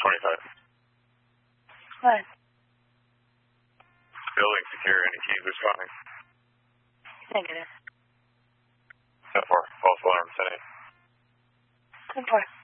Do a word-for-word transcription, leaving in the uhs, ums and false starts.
twenty-five. What? Building secure. Any keys responding? Negative. ten four. False alarm. ten eight. ten four.